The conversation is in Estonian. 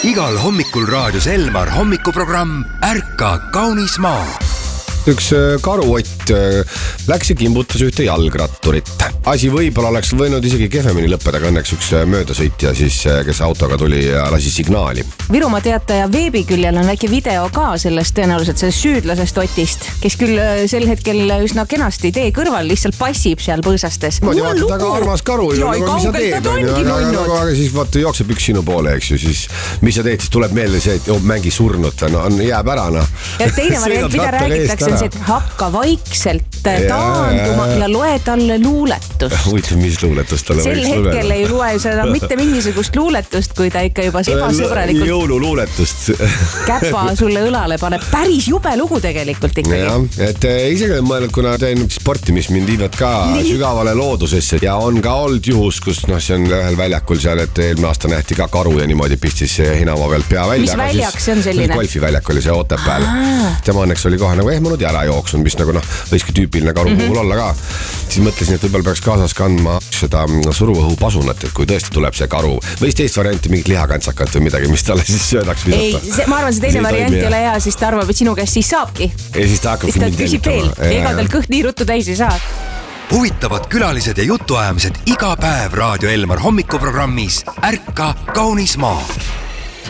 Igal hommikul raadios Elmar hommikuprogramm Ärka kaunis maa. Üks karuott läks ja kimbutas ühte jalgratturit. Asi võib-olla oleks võinud isegi kehvemini lõppeda, aga õnneks üks möödasõitja siis, kes autoga tuli ja lasi signaali. Virumaa Teataja veebiküljel on väike video ka sellest tõenäoliselt sellest süüdlasest Otist, kes küll sel hetkel üsna kenasti tee kõrval lihtsalt passib seal põõsastes. Ma vaata taga armas karu ju, mis sa teed, aga siis vaata jookseb üks sinu poole, eks ju, siis mis sa teed, siis tuleb meelde see, et mängi surnut, jääb ära. Ja teine variant, mida räägitakse, on see, et hakka vaikselt taanduma ja loe talle luuletust. Huvitav, mis luuletust talle sel hetkel ei loe seda mitte mingisugust luuletust, kui ta ikka juba ebasõbralikult jõululuuletust käpa sulle õlale paneb. Päris jube lugu tegelikult ikkagi. Ja, et isegi olen mõelnud, kuna teen sporti, mis mind viivad ka sügavale loodusesse ja on ka olnud juhus, kus see on ühel väljakul seal, et eelmine aasta nähti ka karu ja niimoodi pistis Hinamaa pealt pea välja. Mis väljak see on selline? Golfiväljak oli see Otepääl. Tema õnneks oli kohe nagu ehmunud ja ära jooksnud, mis nagu võiski tüüpiline karu puhul olla ka. Siis mõtlesin, et võib-olla peaks kaasas kandma seda suruvõhu pasunat, et kui tõesti tuleb see karu või teist varianti mingit lihakantsakat või midagi, mis talle siis söödaks visata. Ei, ma arvan, see teine variant ei ole hea, siis ta arvab, et sinu käest siis saabki. Ja siis ta hakkabki mind jälitama. Ega tal kõht nii ruttu täis ei saa. Huvitavad külalised ja jutuajamised iga päev Raadio Elmar hommikuprogrammis Ärka kaunis maa.